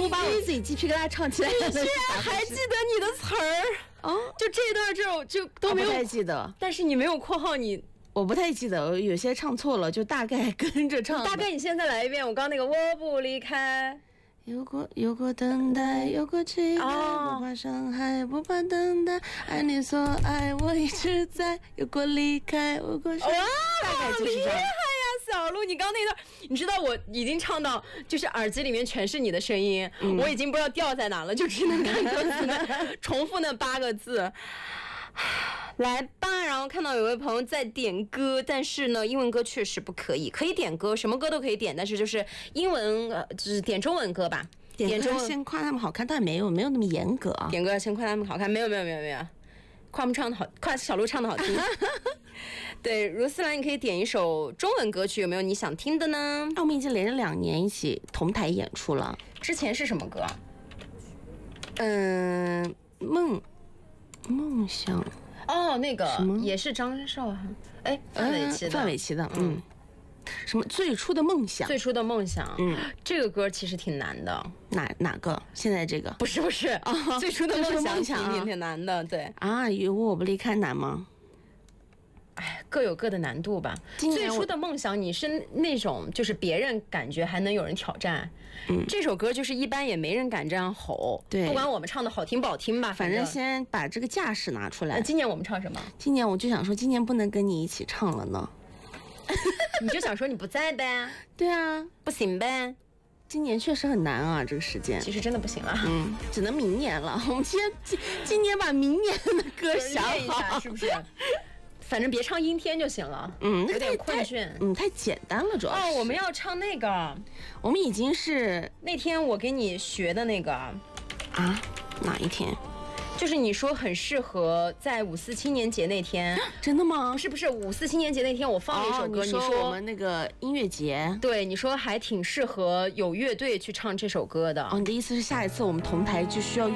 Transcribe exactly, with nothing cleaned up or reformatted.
我把我自己鸡皮疙瘩唱起来。 你居然还记得你的词儿哦？就这一段这种就都没有不太记得， 但是你没有括号你。 我不太记得，有些唱错了，就大概跟着唱。 大概你现在来一遍，我刚那个我不离开。 有过有过等待，有过期待，不怕伤害，不怕等待，爱你所爱，我一直在。有过离开，有过伤害，大概就是这样。 厉害呀，小鹿！你刚那段，你知道我已经唱到，就是耳机里面全是你的声音，嗯、我已经不知道调在哪了，就只能看歌词的重复那八个字。来吧，然后看到有位朋友在点歌，但是呢，英文歌确实不可以，可以点歌，什么歌都可以点，但是就是英文，呃，就是点中文歌吧。 点歌先夸他们好看，但没有没有那么严格啊。 点歌先夸他们好看，没有没有没有没有，夸他们唱的好，夸小鹿唱的好听。对，如斯兰，你可以点一首中文歌曲，有没有你想听的呢？ 那我们已经连着两年一起同台演出了。 之前是什么歌？ 嗯、呃，梦梦想。 哦，那个也是张韶涵，哎，范玮琪的， 范玮琪的，嗯，什么最初的梦想？ 最初的梦想，嗯，这个歌其实挺难的。 哪哪个？现在这个？ 不是不是，哦、最初的梦想挺、 啊、 挺挺难的，对。 啊，有我不离开难吗？ 哎，各有各的难度吧。最初的梦想，你是那种就是别人感觉还能有人挑战，嗯，这首歌就是一般也没人敢这样吼。 对， 不管我们唱的好听不好听吧， 反正先把这个架势拿出来。 那今年我们唱什么？ 今年我就想说，今年不能跟你一起唱了呢。 你就想说你不在呗？ 对啊， 不行呗。 今年确实很难啊，这个时间。 其实真的不行了， 嗯，只能明年了。我们今今今年把明年的歌想好， 是不是？反正别唱阴天就行了，嗯，有点困倦， 嗯，太简单了，主要是。 哦，我们要唱那个， 我们已经是那天我给你学的那个啊，哪一天？ 就是你说很适合在五四青年节那天， 真的吗？ 不是不是，五四青年节那天我放了一首歌， 哦、你说我们那个音乐节， 对，你说还挺适合有乐队去唱这首歌的。 哦，你的意思是下一次我们同台就需要。